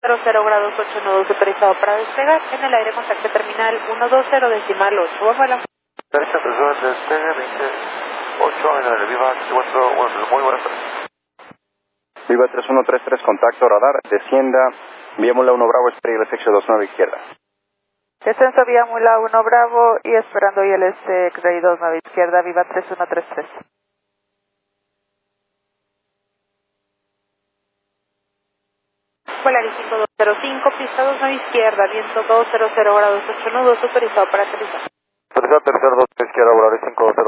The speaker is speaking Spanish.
00 grados 8 nudos autorizado para despegar. En el aire contacto terminal 120.8. Vamos a la... Derecha, presión, despegue, 28 en el Viva 4, bueno, muy buenas tardes. Viva 3133, contacto radar, descienda, vía Mula 1 Bravo, espera el sexo 29 izquierda. Descenso vía Mula 1 Bravo y esperando ILS X-Ray 29 izquierda, Viva 3133. Polaris 5205, pista 29 izquierda, viento 200 grados 8 nudos, autorizado para aterrizar. Autorizado, tercero, 2 izquierda, Polaris 50